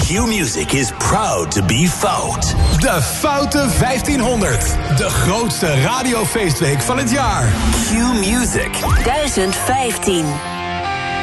Q-Music is proud to be Fout. De Foute 1500. De grootste radiofeestweek van het jaar. Q-Music 1015.